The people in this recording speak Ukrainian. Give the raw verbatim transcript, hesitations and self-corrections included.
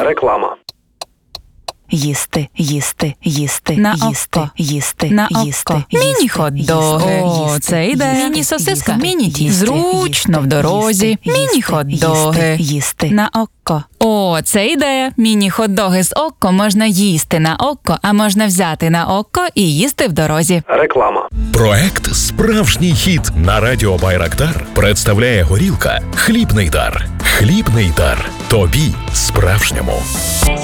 Реклама. Їсти, їсти, їсти, На їсти, око. їсти, На їсти, око. їсти, Міні-хот-доги. їсти, О, це йде. їсти, Міні-сосиска. їсти, Міні-ті. їсти, Зручно в дорозі. їсти, Міні-хот-доги. їсти, їсти. На око. О, це ідея. Міні-хот-доги з око можна їсти на око, а можна взяти на око і їсти в дорозі. Реклама. Проект «Справжній хіт» на радіо Байрактар представляє горілка «Хлібний дар». Хлібний дар. Тобі справжньому.